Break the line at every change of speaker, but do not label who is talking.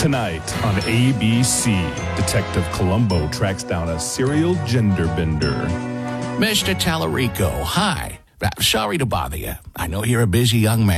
Tonight on ABC, Detective Columbo tracks down a serial gender bender.
Mr. Tallarico, hi. Sorry to bother you. I know you're a busy young man.